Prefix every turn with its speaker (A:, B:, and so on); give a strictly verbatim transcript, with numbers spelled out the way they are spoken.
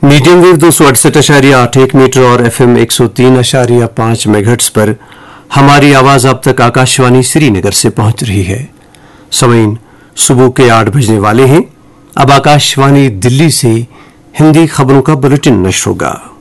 A: Medium wave दो सौ अड़सठ अशारिया आठ एक मीटर और एफ एम एक सौ तीन अशारिया पांच मेगाहर्ट्ज पर हमारी आवाज अब तक आकाशवाणी श्रीनगर से पहुंच रही है। समयीन सुबह के आठ बजने वाले हैं। अब आकाशवाणी दिल्ली से हिंदी खबरों का बुलेटिन नश्र होगा।